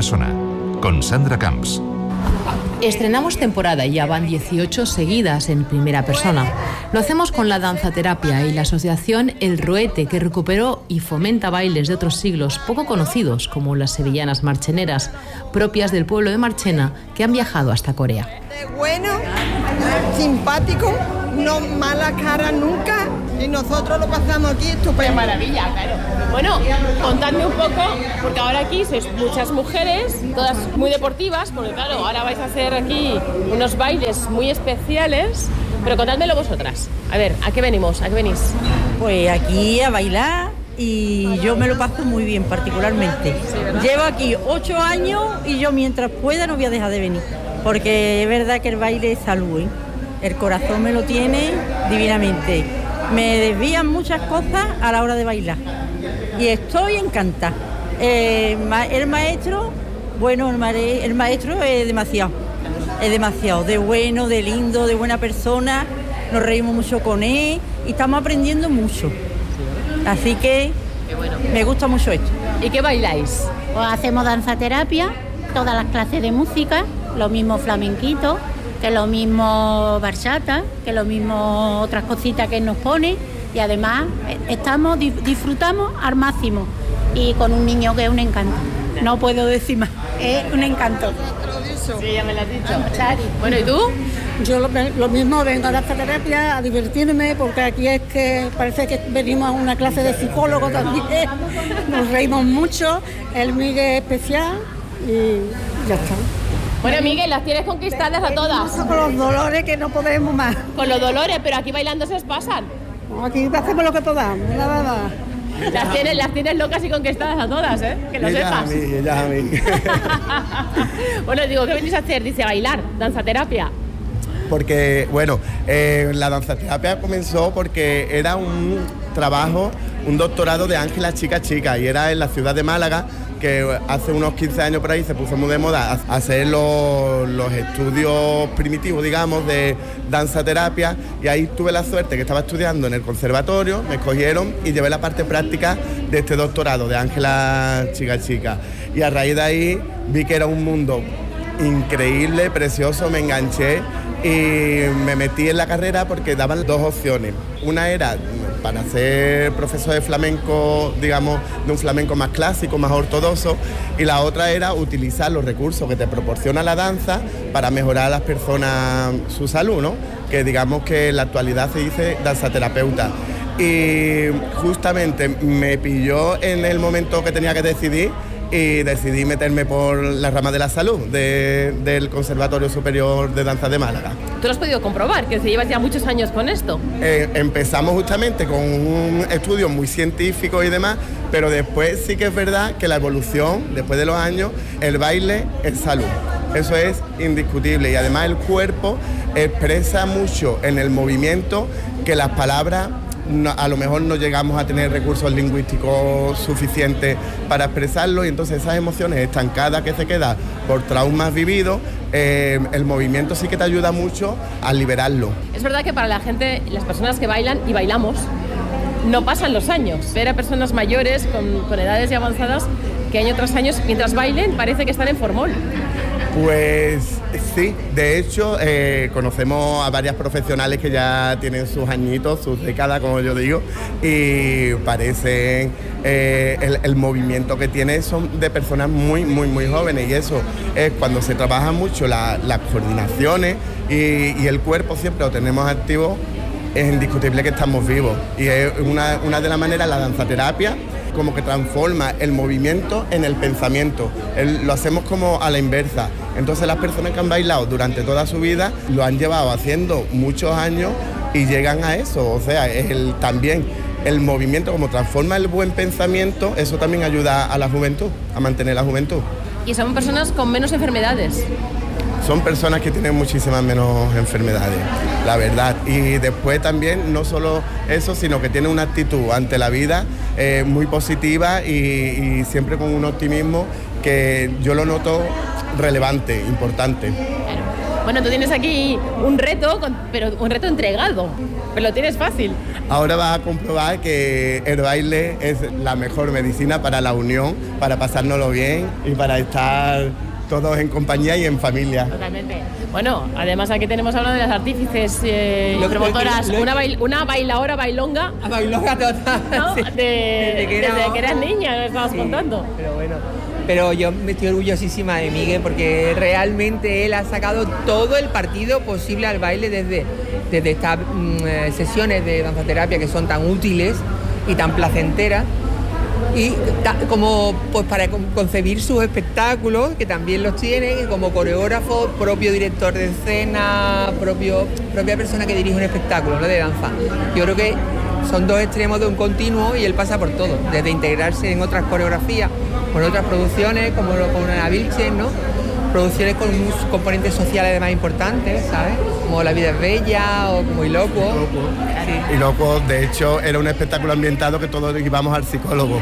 persona, con Sandra Camps. Estrenamos temporada y ya van 18 seguidas en primera persona. Lo hacemos con la danzaterapia y la asociación El Roete, que recuperó y fomenta bailes de otros siglos poco conocidos, como las sevillanas marcheneras, propias del pueblo de Marchena, que han viajado hasta Corea. Bueno, simpático, no mala cara nunca, y nosotros lo pasamos aquí estupendo. ¡Qué maravilla, claro! Bueno, contadme un poco, porque ahora aquí sois muchas mujeres, todas muy deportivas, porque claro, ahora vais a hacer aquí unos bailes muy especiales, pero contádmelo vosotras. A ver, ¿a qué venimos? ¿A qué venís? Pues aquí a bailar y yo me lo paso muy bien particularmente. Sí, llevo aquí 8 años y yo mientras pueda no voy a dejar de venir, porque es verdad que el baile es salud, ¿eh? El corazón me lo tiene divinamente. Me desvían muchas cosas a la hora de bailar y estoy encantada. El maestro, bueno, el maestro es demasiado de bueno, de lindo, de buena persona. Nos reímos mucho con él y estamos aprendiendo mucho. Así que me gusta mucho esto. ¿Y qué bailáis? Pues hacemos danzaterapia, todas las clases de música, lo mismo flamenquito, que lo mismo bachata, que lo mismo otras cositas que nos pone, y además disfrutamos al máximo, y con un niño que es un encanto, no puedo decir más, es un encanto. Sí, ya me lo has dicho. Chari. Bueno, ¿y tú? Yo lo mismo, vengo a dar terapia, a divertirme, porque aquí es que parece que venimos a una clase de psicólogo también, nos reímos mucho, el Miguel es especial y ya está. Bueno, Miguel, las tienes conquistadas a todas. Con los dolores que no podemos más. Con los dolores, pero aquí bailando se os pasan. Aquí hacemos lo que podamos, nada. Las tienes locas y conquistadas a todas, ¿eh? Que lo sepas. Ellas a mí. Bueno, digo, ¿qué venís a hacer? Dice, bailar, danzaterapia. Porque, bueno, la danzaterapia comenzó porque era un trabajo, un doctorado de Ángela Chica, y era en la ciudad de Málaga, que hace unos 15 años por ahí se puso muy de moda hacer los estudios primitivos, digamos, de danzaterapia, y ahí tuve la suerte que estaba estudiando en el conservatorio, me escogieron y llevé la parte práctica de este doctorado de Ángela Chica. Y a raíz de ahí vi que era un mundo increíble, precioso, me enganché y me metí en la carrera porque daban 2 opciones. Una era para ser profesor de flamenco, digamos, de un flamenco más clásico, más ortodoxo, y la otra era utilizar los recursos que te proporciona la danza para mejorar a las personas su salud, ¿no? Que digamos que en la actualidad se dice danzaterapeuta. Y justamente me pilló en el momento que tenía que decidir, y decidí meterme por la rama de la salud del Conservatorio Superior de Danza de Málaga. ¿Tú lo has podido comprobar, que llevas ya muchos años con esto? Empezamos justamente con un estudio muy científico y demás, pero después sí que es verdad que la evolución, después de los años, el baile es salud. Eso es indiscutible, y además el cuerpo expresa mucho en el movimiento que las palabras a lo mejor no llegamos a tener recursos lingüísticos suficientes para expresarlo, y entonces esas emociones estancadas que se quedan por traumas vividos, el movimiento sí que te ayuda mucho a liberarlo. Es verdad que para la gente, las personas que bailan y bailamos, no pasan los años. Ver a personas mayores con edades ya avanzadas que año tras año, mientras bailen, parece que están en formol. Pues sí, de hecho conocemos a varias profesionales que ya tienen sus añitos, sus décadas, como yo digo, y parecen, el movimiento que tienen son de personas muy jóvenes, y eso es cuando se trabaja mucho las coordinaciones y el cuerpo siempre lo tenemos activo, es indiscutible que estamos vivos, y es una de las maneras, la danzaterapia, como que transforma el movimiento en el pensamiento. Lo hacemos como a la inversa. Entonces las personas que han bailado durante toda su vida lo han llevado haciendo muchos años y llegan a eso. O sea, también el movimiento, como transforma el buen pensamiento, eso también ayuda a la juventud, a mantener la juventud. Y son personas con menos enfermedades. Son personas que tienen muchísimas menos enfermedades, la verdad. Y después también, no solo eso, sino que tienen una actitud ante la vida muy positiva y siempre con un optimismo que yo lo noto relevante, importante. Claro. Bueno, tú tienes aquí un reto, pero un reto entregado. Pero lo tienes fácil. Ahora vas a comprobar que el baile es la mejor medicina para la unión, para pasárnoslo bien y para estar todos en compañía y en familia. Totalmente. Bueno, además aquí tenemos a una de las artífices y promotoras, una bailadora bailonga. Bailonga total. ¿No? Sí. Desde que eras niña, lo estabas contando. Pero bueno, pero yo me estoy orgullosísima de Miguel porque realmente él ha sacado todo el partido posible al baile desde estas sesiones de danzaterapia que son tan útiles y tan placenteras. Y como pues para concebir sus espectáculos, que también los tiene, y como coreógrafo, propio director de escena, propia persona que dirige un espectáculo, ¿no?, de danza. Yo creo que son dos extremos de un continuo y él pasa por todo, desde integrarse en otras coreografías, con otras producciones, como la Vilchen, ¿no?, producciones con unos componentes sociales además importantes, ¿sabes?, como La vida es bella o como Ilocuo. Sí. Ilocuo, de hecho, era un espectáculo ambientado que todos íbamos al psicólogo.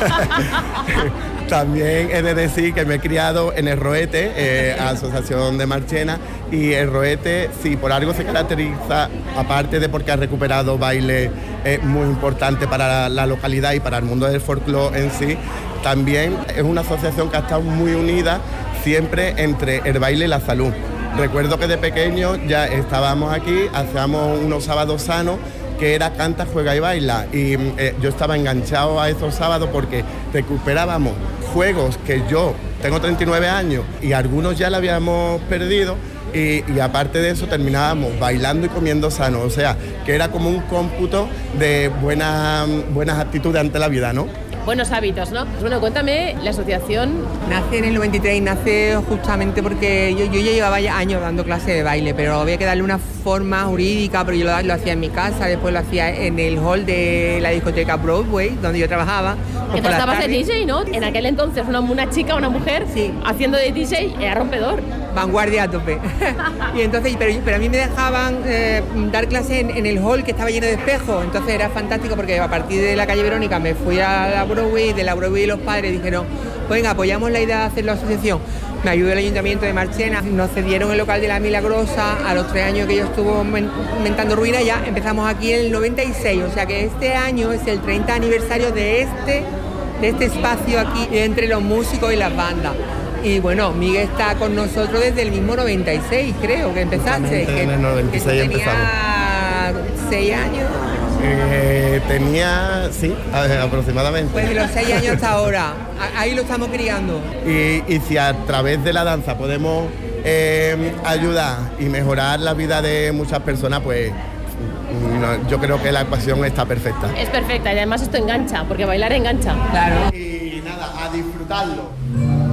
También he de decir que me he criado en el Roete, Asociación de Marchena, y el Roete, sí, por algo se caracteriza, aparte de porque ha recuperado baile muy importante para la localidad y para el mundo del folclore en sí, también es una asociación que ha estado muy unida siempre entre el baile y la salud. Recuerdo que de pequeño ya estábamos aquí, hacíamos unos sábados sanos, que era canta, juega y baila, y yo estaba enganchado a esos sábados porque recuperábamos juegos que yo tengo 39 años y algunos ya lo habíamos perdido, y aparte de eso terminábamos bailando y comiendo sano, o sea, que era como un cómputo de buenas actitudes ante la vida, ¿no? Buenos hábitos, ¿no? Pues bueno, cuéntame, la asociación... Nace en el 93, nace justamente porque yo ya llevaba ya años dando clases de baile, pero había que darle una forma jurídica, pero yo lo hacía en mi casa, después lo hacía en el hall de la discoteca Broadway, donde yo trabajaba. Pues que tú estabas de DJ, ¿no? En aquel entonces una chica, una mujer, sí, haciendo de DJ era rompedor. Vanguardia a tope. Y entonces, pero a mí me dejaban dar clases en el hall que estaba lleno de espejos, entonces era fantástico porque a partir de la calle Verónica me fui a la Broadway, de la Broadway y los padres dijeron, venga, apoyamos la idea de hacer la asociación. Me ayudó el Ayuntamiento de Marchena, nos cedieron el local de la Milagrosa, a los 3 años que yo estuve inventando ruinas ya empezamos aquí en el 96, o sea que este año es el 30 aniversario de este espacio aquí entre los músicos y las bandas. Y bueno, Miguel está con nosotros desde el mismo 96, creo que empezaste. En el 96 empezamos. Tenía 6 años. Tenía, sí, aproximadamente. Pues de los 6 años hasta ahora, ahí lo estamos criando. Y si a través de la danza podemos ayudar y mejorar la vida de muchas personas, pues yo creo que la ecuación está perfecta. Es perfecta y además esto engancha, porque bailar engancha. Claro. Y nada, a disfrutarlo.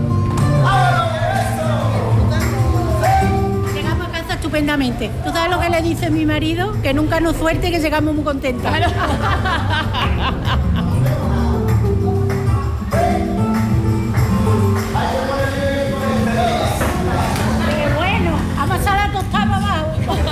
Llegamos a casa estupendamente. ¿Tú sabes lo que le dice mi marido? Que nunca nos suelte, que llegamos muy contentos. Claro. Qué bueno, a pasar a tostar para abajo.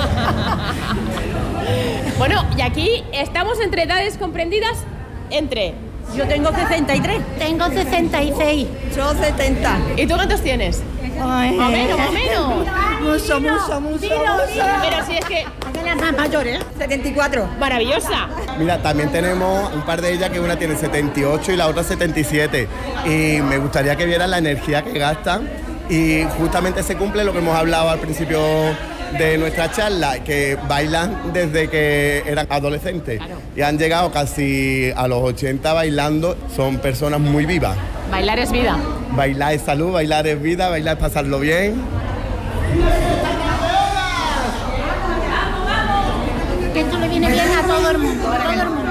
Bueno, y aquí estamos entre edades comprendidas entre... Yo tengo 63. Tengo 66. Yo 70. ¿Y tú cuántos tienes? Ay, Más o menos. Mucho. Pero si es que... De las más mayores. 74. Maravillosa. Mira, también tenemos un par de ellas que una tiene 78 y la otra 77. Y me gustaría que vieran la energía que gastan. Y justamente se cumple lo que hemos hablado al principio de nuestra charla, que bailan desde que eran adolescentes. Claro. Y han llegado casi a los 80 bailando. Son personas muy vivas. Bailar es vida. Bailar es salud, bailar es vida, bailar es pasarlo bien. Que esto le viene bien a todo el mundo, a todo el mundo.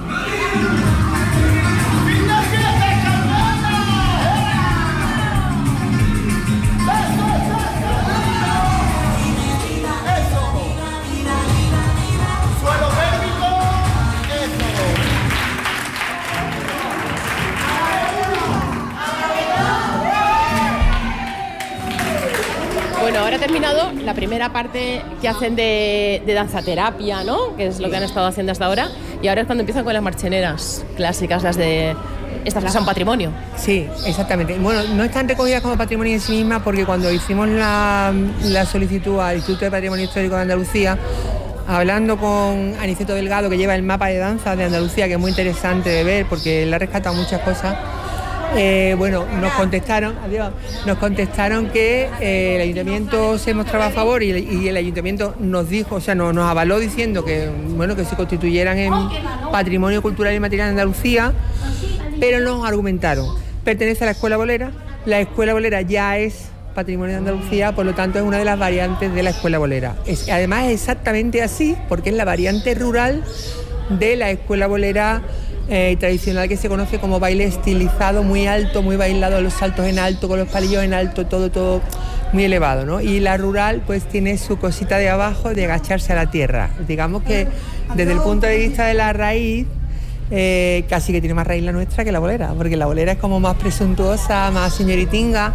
Bueno, ahora ha terminado la primera parte que hacen de danzaterapia, ¿no? Que es lo que han estado haciendo hasta ahora. Y ahora es cuando empiezan con las marcheneras clásicas, las de... Estas las son patrimonio. Sí, exactamente. Bueno, no están recogidas como patrimonio en sí mismas porque cuando hicimos la solicitud al Instituto de Patrimonio Histórico de Andalucía, hablando con Aniceto Delgado, que lleva el mapa de danza de Andalucía, que es muy interesante de ver porque él ha rescatado muchas cosas. Nos contestaron que el ayuntamiento se mostraba a favor y el ayuntamiento nos dijo, o sea, nos avaló diciendo que se constituyeran en patrimonio cultural y material de Andalucía, pero nos argumentaron, pertenece a la Escuela Bolera, la Escuela Bolera ya es patrimonio de Andalucía, por lo tanto es una de las variantes de la Escuela Bolera. Además es exactamente así, porque es la variante rural de la Escuela Bolera tradicional, que se conoce como baile estilizado, muy alto, muy bailado, los saltos en alto, con los palillos en alto, todo muy elevado, ¿no? Y la rural pues tiene su cosita de abajo de agacharse a la tierra. Digamos que desde el punto de vista de la raíz, casi que tiene más raíz la nuestra que la bolera, porque la bolera es como más presuntuosa, más señoritinga.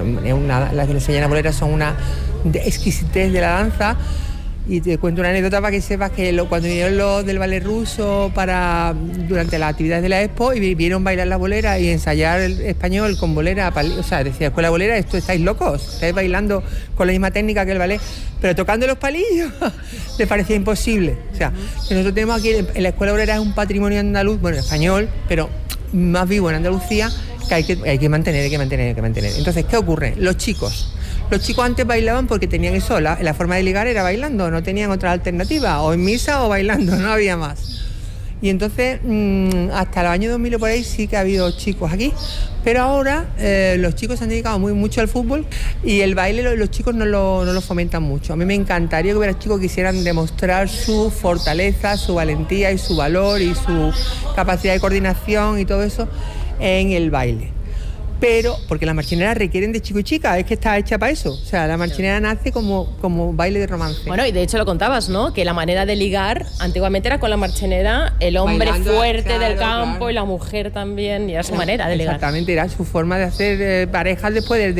Las que le enseñan a bolera son una exquisitez de la danza. Y te cuento una anécdota para que sepas que cuando vinieron los del ballet ruso durante las actividades de la Expo y vieron bailar la bolera y ensayar el español con bolera, o sea, decía, escuela bolera, estáis locos, estáis bailando con la misma técnica que el ballet, pero tocando los palillos, les parecía imposible. O sea, que nosotros tenemos aquí, en la escuela bolera es un patrimonio andaluz, bueno, español, pero más vivo en Andalucía, que hay que mantener. Entonces, ¿qué ocurre? Los chicos antes bailaban porque tenían eso, la forma de ligar era bailando, no tenían otra alternativa, o en misa o bailando, no había más. Y entonces, hasta el año 2000 o por ahí sí que ha habido chicos aquí, pero ahora los chicos se han dedicado mucho al fútbol y el baile los chicos no lo fomentan mucho. A mí me encantaría que hubiera chicos que quisieran demostrar su fortaleza, su valentía y su valor y su capacidad de coordinación y todo eso en el baile. Pero, porque las marchineras requieren de chico y chica, es que está hecha para eso. O sea, la marchinera nace como baile de romance. Bueno, y de hecho lo contabas, ¿no? Que la manera de ligar antiguamente era con la marchinera, el hombre bailando, fuerte del campo y la mujer también, y era su manera de ligar. Exactamente, era su forma de hacer parejas después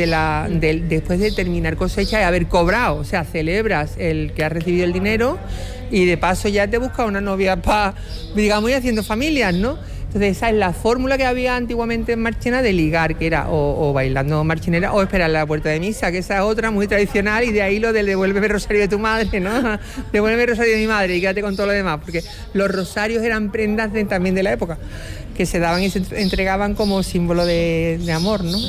de terminar cosecha y haber cobrado. O sea, celebras el que has recibido el dinero y de paso ya te buscas una novia para, digamos, ir haciendo familias, ¿no? Entonces esa es la fórmula que había antiguamente en Marchena de ligar, que era o bailando marchinera o esperar a la puerta de misa, que esa es otra muy tradicional, y de ahí lo del devuélveme el rosario de tu madre, ¿no? Devuélveme el rosario de mi madre y quédate con todo lo demás, porque los rosarios eran prendas también de la época, que se daban y se entregaban como símbolo de amor, ¿no?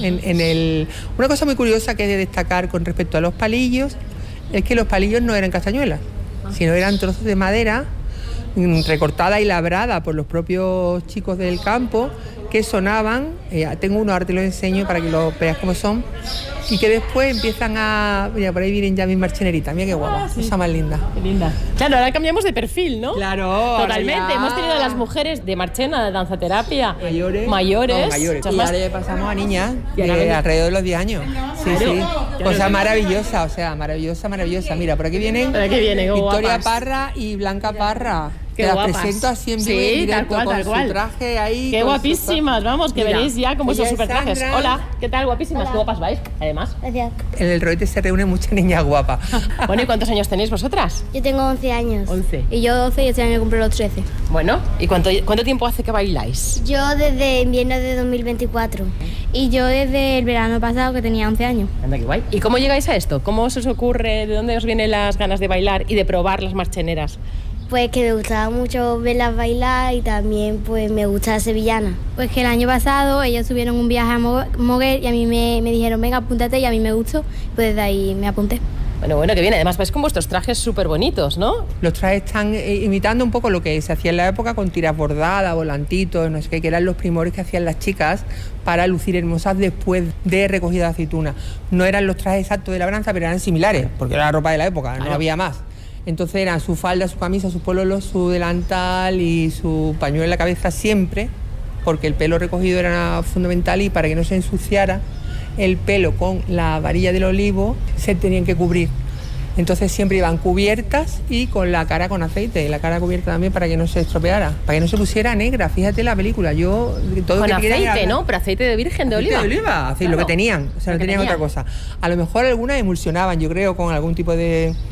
Una cosa muy curiosa que es de destacar con respecto a los palillos es que los palillos no eran castañuelas, sino eran trozos de madera recortada y labrada por los propios chicos del campo, que sonaban, tengo uno, ahora te lo enseño para que lo veas cómo son, y que después empiezan mira, por ahí vienen ya mis marchineritas, mira qué guapa, cosa más linda. Qué linda. Claro, ahora cambiamos de perfil, ¿no? Claro. Totalmente, hemos tenido a las mujeres de Marchena, de danzaterapia, mayores. Y ahora ya pasamos a niñas alrededor de los 10 años. Sí. Cosa maravillosa, maravillosa. Mira, por aquí vienen Victoria Parra y Blanca Parra. Qué te las guapas. presento así en vivo y directo con su traje ahí. Qué guapísimas, vamos, que mira, veréis ya cómo son super trajes. Sandra. Hola, ¿qué tal? Guapísimas, qué guapas vais, además. Gracias. En el Roete se reúnen muchas niñas guapas. Bueno, ¿y cuántos años tenéis vosotras? Yo tengo 11 años. 11. Y yo 12 y este año cumplo los 13. Bueno, ¿y cuánto tiempo hace que bailáis? Yo desde invierno de 2024. Y yo desde el verano pasado, que tenía 11 años. Anda, qué guay. ¿Y cómo llegáis a esto? ¿Cómo se os ocurre? ¿De dónde os vienen las ganas de bailar y de probar las marcheneras? Pues que me gustaba mucho verlas bailar y también pues me gusta la sevillana. Pues que el año pasado ellos tuvieron un viaje a Moguer y a mí me dijeron, venga, apúntate, y a mí me gustó, pues desde ahí me apunté. Bueno, que viene. Además vais con vuestros trajes súper bonitos, ¿no? Los trajes están imitando un poco lo que se hacía en la época con tiras bordadas, volantitos, no sé qué, que eran los primores que hacían las chicas para lucir hermosas después de recogida de aceituna. No eran los trajes exactos de labranza, pero eran similares, porque era la ropa de la época, claro. No había más. Entonces eran su falda, su camisa, sus pololos, su delantal y su pañuelo en la cabeza siempre, porque el pelo recogido era fundamental y para que no se ensuciara el pelo con la varilla del olivo se tenían que cubrir. Entonces siempre iban cubiertas y con la cara con aceite, y la cara cubierta también para que no se estropeara, para que no se pusiera negra. Fíjate la película, todo con que aceite, ¿no? Pero aceite de virgen de oliva. Aceite de oliva, así, claro. Lo que tenían, o sea, no tenían otra cosa. A lo mejor algunas emulsionaban, yo creo, con algún tipo de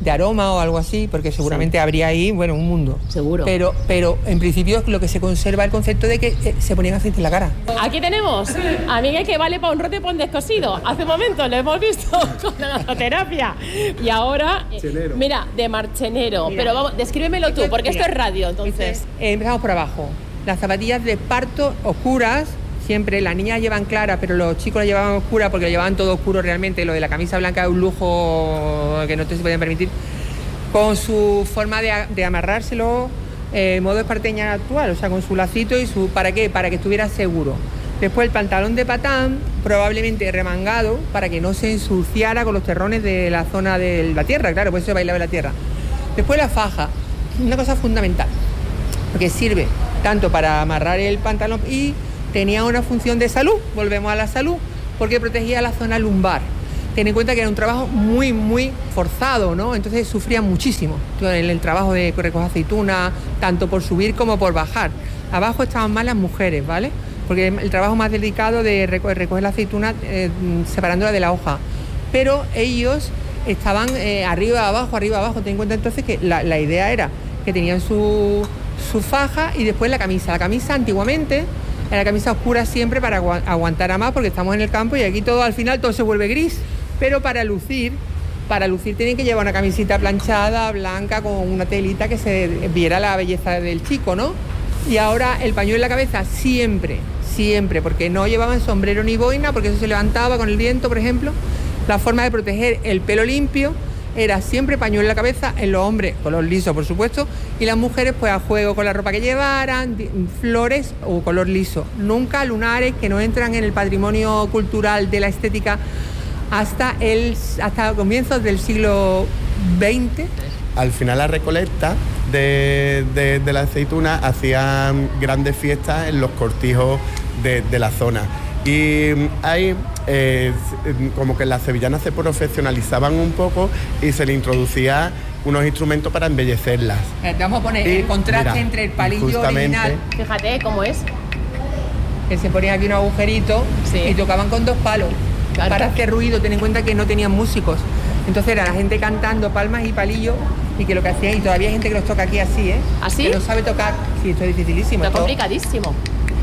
de aroma o algo así, porque seguramente habría ahí, bueno, un mundo. Seguro. Pero en principio es lo que se conserva el concepto de que se ponían aceite en la cara. Aquí tenemos a Miguel, que vale para un rote para un descosido. Hace un momento lo hemos visto con la danzaterapia. Y ahora, mira, de marchenero. Mira. Pero vamos, descríbemelo tú, porque esto es radio, entonces. Empezamos por abajo. Las zapatillas de esparto oscuras. Siempre las niñas llevan clara, pero los chicos la llevaban oscura porque lo llevaban todo oscuro realmente. Lo de la camisa blanca es un lujo que no te se pueden permitir. Con su forma de amarrárselo, modo esparteña actual, o sea, con su lacito y su... ¿Para qué? Para que estuviera seguro. Después el pantalón de patán, probablemente remangado, para que no se ensuciara con los terrones de la zona de la tierra, claro, por eso se bailaba en la tierra. Después la faja, una cosa fundamental, porque sirve tanto para amarrar el pantalón y... tenía una función de salud, volvemos a la salud, porque protegía la zona lumbar. Ten en cuenta que era un trabajo muy, muy forzado, ¿no? Entonces sufrían muchísimo en el trabajo de recoger aceituna, tanto por subir como por bajar. Abajo estaban más las mujeres, ¿vale? Porque el trabajo más delicado de recoger la aceituna separándola de la hoja. Pero ellos estaban arriba, abajo. Ten en cuenta entonces que la idea era que tenían su faja y después la camisa. La camisa antiguamente... era camisa oscura siempre para aguantar a más porque estamos en el campo y aquí todo al final todo se vuelve gris. Pero para lucir tienen que llevar una camisita planchada, blanca, con una telita que se viera la belleza del chico, ¿no? Y ahora el pañuelo en la cabeza siempre, porque no llevaban sombrero ni boina, porque eso se levantaba con el viento, por ejemplo. La forma de proteger el pelo limpio era siempre pañuelo en la cabeza, en los hombres color liso, por supuesto, y las mujeres pues a juego con la ropa que llevaran, flores o color liso. Nunca lunares que no entran en el patrimonio cultural de la estética hasta comienzos del siglo XX. Al final la recolecta de la aceituna hacían grandes fiestas en los cortijos de la zona. Y hay como que las sevillanas se profesionalizaban un poco y se le introducía unos instrumentos para embellecerlas. Vamos a poner el contraste entre el palillo original. Fíjate cómo es. Que se ponía aquí un agujerito y tocaban con 2 palos. Claro. Para hacer ruido, ten en cuenta que no tenían músicos. Entonces era la gente cantando palmas y palillos y que lo que hacían, y todavía hay gente que los toca aquí así, ¿eh? ¿Así? Que no sabe tocar. Sí, esto es dificilísimo. Está complicadísimo.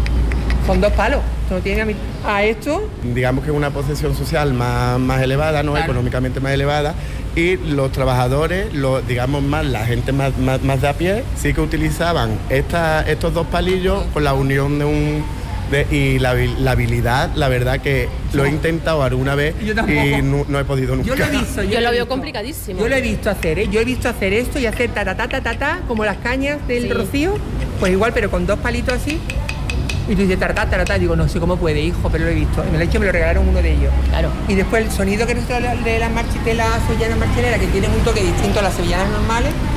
Con 2 palos. Esto no tiene a esto. Digamos que es una posesión social más elevada, ¿no? Claro. Económicamente más elevada. Y los trabajadores, digamos más, la gente más de a pie, sí que utilizaban estos 2 palillos con la unión y la habilidad, la verdad que lo he intentado alguna vez y no he podido nunca. Yo lo veo complicadísimo. Yo lo he visto hacer, Yo he visto hacer esto y hacer ta, como las cañas del Rocío, pues igual, pero con 2 palitos así. Y tú dices taratá, digo, no sé cómo puede, hijo, pero lo he visto. En el hecho me lo regalaron uno de ellos. Claro. Y después el sonido que nosotros de las sevillanas marcheleras, que tienen un toque distinto a las sevillanas normales,